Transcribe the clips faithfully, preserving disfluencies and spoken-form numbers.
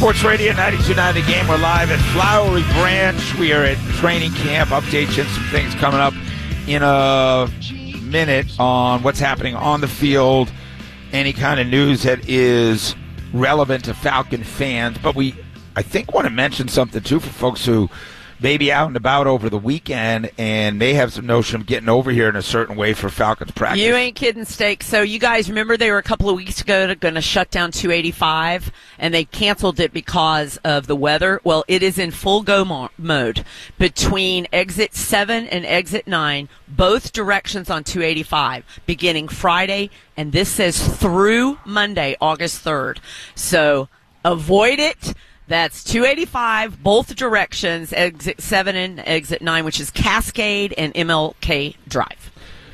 Sports Radio ninety-two point nine The Game. We're live at Flowery Branch. We are at training camp. Update you on some things coming up in a minute on what's happening on the field, any kind of news that is relevant to Falcon fans. But we, I think, want to mention something, too, for folks who may be out and about over the weekend and may have some notion of getting over here in a certain way for Falcons practice. You ain't kidding, Steak. So you guys remember they were a couple of weeks ago going to shut down two eighty-five, and they canceled it because of the weather. Well, it is in full go mo- mode between exit seven and exit nine, both directions on two eighty-five, beginning Friday, and this says through Monday, August third. So avoid it. That's two eighty-five, both directions, exit seven and exit nine, which is Cascade and M L K Drive.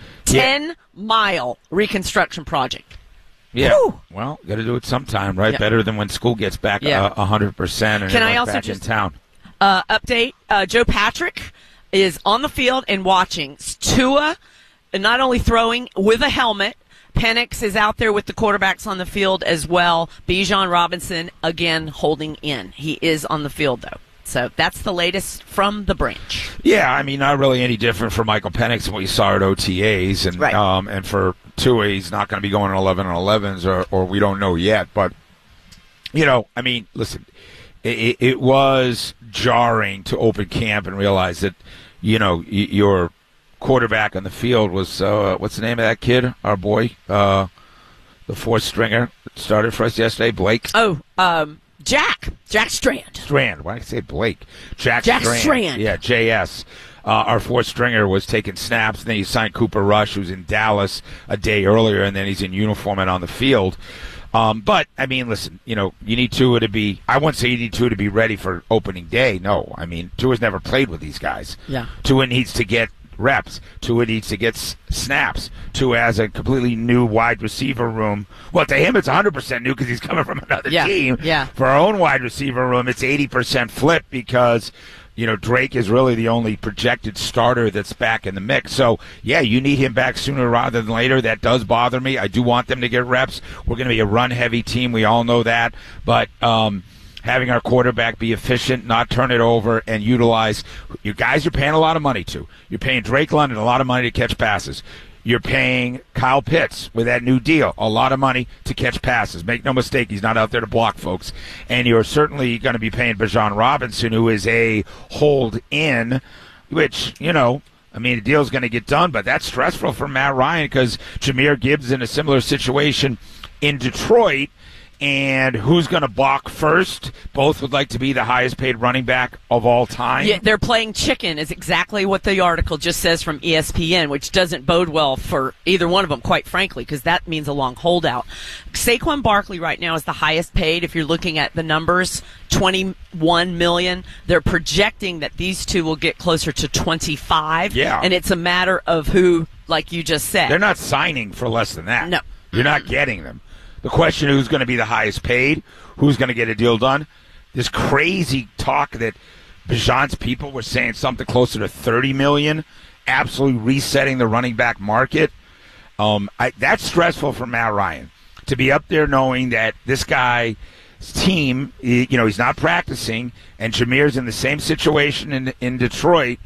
ten-mile yeah. reconstruction project. Yeah. Woo! Well, got to do it sometime, right? Yep. Better than when school gets back yeah. uh, one hundred percent and Can I also back just, in town. Uh, update, uh, Joe Patrick is on the field and watching. Tua not only throwing with a helmet, Penix is out there with the quarterbacks on the field as well. Bijan Robinson, again, holding in. He is on the field, though. So that's the latest from the branch. Yeah, I mean, not really any different for Michael Penix than what you saw at O T As. And right. um, and for Tua, he's not going to be going on eleven and elevens, or, or we don't know yet. But, you know, I mean, listen, it, it was jarring to open camp and realize that, you know, your quarterback on the field was, uh, what's the name of that kid, our boy, uh, the fourth stringer that started for us yesterday, Blake? Oh, um, Jack. Jack Strand. Strand. Why did I say Blake? Jack, Jack Strand. Strand. Yeah, J S. Uh, our fourth stringer was taking snaps, and then he signed Cooper Rush, who's in Dallas a day earlier, and then he's in uniform and on the field. Um, but, I mean, listen, you know, you need Tua to be, I wouldn't say you need Tua to be ready for opening day. No, I mean, Tua's never played with these guys. Yeah. Tua needs to get reps. Tua needs to get s- snaps. Tua has a completely new wide receiver room. Well, to him, it's one hundred percent new because he's coming from another yeah. team. Yeah. For our own wide receiver room, it's eighty percent flip because, you know, Drake is really the only projected starter that's back in the mix. So, yeah, you need him back sooner rather than later. That does bother me. I do want them to get reps. We're going to be a run-heavy team. We all know that. But, um, having our quarterback be efficient, not turn it over, and utilize – you guys are paying a lot of money to. You're paying Drake London a lot of money to catch passes. You're paying Kyle Pitts with that new deal a lot of money to catch passes. Make no mistake, he's not out there to block folks. And you're certainly going to be paying Bijan Robinson, who is a hold-in, which, you know – I mean, the deal's going to get done, but that's stressful for Matt Ryan because Jahmyr Gibbs is in a similar situation in Detroit. And who's going to balk first? Both would like to be the highest paid running back of all time. Yeah, they're playing chicken is exactly what the article just says from E S P N, which doesn't bode well for either one of them, quite frankly, because that means a long holdout. Saquon Barkley right now is the highest paid. If you're looking at the numbers, twenty-one million dollars. They're projecting that these two will get closer to twenty-five. Yeah. And it's a matter of who, like you just said. They're not signing for less than that. No. You're not getting them. The question is who's going to be the highest paid, who's going to get a deal done. This crazy talk that Bijan's people were saying something closer to thirty million dollars, absolutely resetting the running back market. Um, I, that's stressful for Matt Ryan to be up there knowing that this guy's team, you know, he's not practicing, and Jahmyr's in the same situation in in Detroit.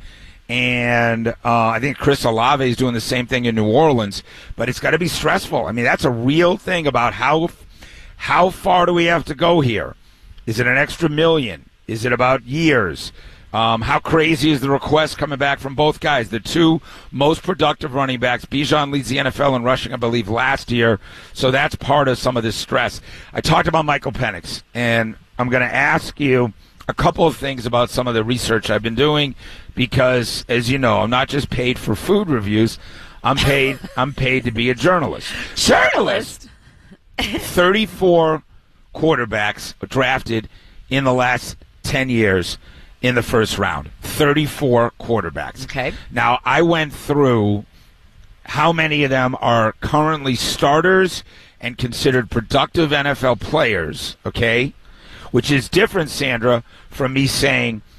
And uh, I think Chris Olave is doing the same thing in New Orleans. But it's got to be stressful. I mean, that's a real thing about how how far do we have to go here? Is it an extra million? Is it about years? Um, how crazy is the request coming back from both guys? The two most productive running backs. Bijan leads the N F L in rushing, I believe, last year. So that's part of some of this stress. I talked about Michael Penix, and I'm going to ask you a couple of things about some of the research I've been doing because, as you know, I'm not just paid for food reviews. I'm paid I'm paid to be a journalist. Journalist? thirty-four quarterbacks drafted in the last ten years in the first round. thirty-four quarterbacks. Okay. Now, I went through how many of them are currently starters and considered productive N F L players, okay? Which is different, Sandra, from me saying